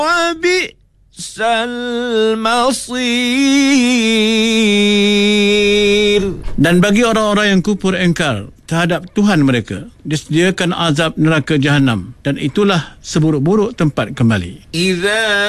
Wabisal masir. Dan bagi orang-orang yang kufur engkar terhadap Tuhan mereka, disediakan azab neraka Jahannam, dan itulah seburuk-buruk tempat kembali. Idza